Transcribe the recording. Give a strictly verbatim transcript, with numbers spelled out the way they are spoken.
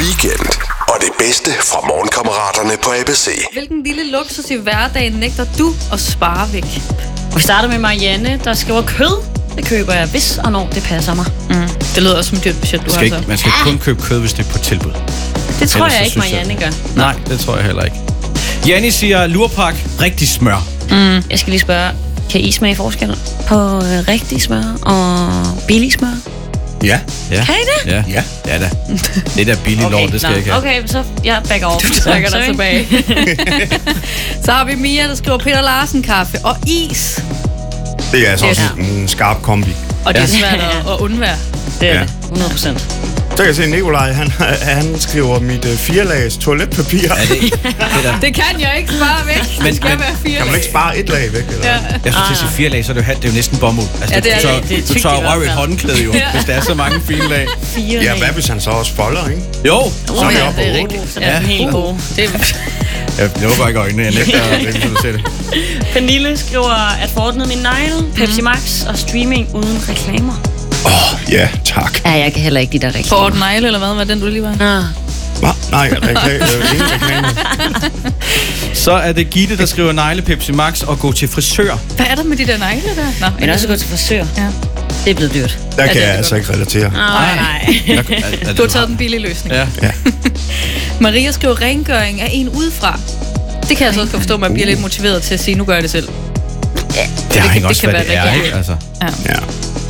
Weekend og det bedste fra morgenkammeraterne på A B C. Hvilken lille luksus i hverdagen nægter du at spare væk? Vi starter med Marianne, der skriver kød. Det køber jeg, hvis og når det passer mig. Mm. Det lyder også som et dyrt budget, du Man har skal, ikke, så. man skal Ah. kun købe kød, hvis det er på tilbud. Det tror Ellers jeg så ikke, synes jeg- Marianne gør. Nej, det tror jeg heller ikke. Janni siger lurpak, rigtig smør. Mm. Jeg skal lige spørge, kan I smage forskel på øh, rigtig smør og billig smør? Ja. Ja. Kan I det? Ja, Ja. ja da. Det der billige okay, lort, det skal nå, jeg ikke have. Okay, så jeg backer over. Du trækker dig tilbage. Så har vi Mia, der skriver Peter Larsen kaffe og is. Det er altså Det er også en skarp kombi. Og det er Ja. svært at, at undvære. Det er Ja. det, hundrede procent. Så kan jeg se, Nikolaj, han, han skriver mit uh, firelags toiletpapir. Ja, det, det der. Det kan jeg ikke spare væk. Men- Det skal men- være fire. Kan man ikke spare et lag væk? Eller? Ja. Jeg skulle til at sige fire lag, så er det jo, hat, det er jo næsten bomuld. Altså, Ja, det er du tør, det. Det er du tykt tør i hvert røv i et fald. håndklæde jo, Ja. hvis der er så mange fine lag. Fire Ja, lag. hvad hvis han så også folder, ikke? Jo, Så er ja, jeg oppe det er på rigtigt. otte. Så er den helt gode. Det er, jeg lukker ikke øjnene. Jeg nægter at lægge, så du ser det. Pernille skriver, at forordnet min negle, Pepsi Max og streaming uden reklamer. Åh, oh, ja, tak. Ja, jeg kan heller ikke de der reklamer. Fort Negle, eller hvad var den, du lige var? Ah. Hva? Nej, rekla- øh, ingen reklame. Så er det Gitte, der skriver negle Pepsi Max og gå til frisør. Hvad er der med de der negle der? Nå, Men også gå til frisør. Ja. Det er blevet dyrt. Der kan det er jeg altså ikke relatere. Nej, nej. Er, er, er Du har taget den billige løsning. Ja. Ja. Maria skriver rengøring af en udefra. Det kan jeg så også godt forstå, at man bliver lidt motiveret til at sige, nu gør jeg det selv. Det har ikke det også, kan hvad være det er, rigtig ikke? Altså. Ja. Ja.